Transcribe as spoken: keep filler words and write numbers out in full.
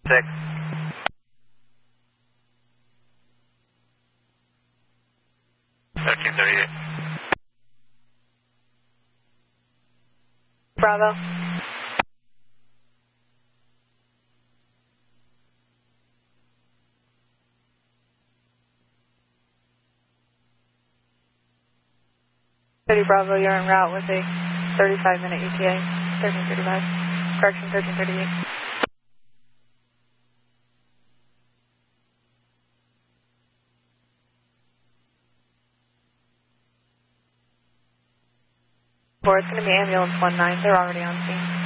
six. thirteen thirty-eight. Bravo. City Bravo, you're en route with a thirty-five minute E T A, thirteen thirty-five, correction thirteen thirty-eight. Four, it's going to be ambulance one nine, they're already on scene.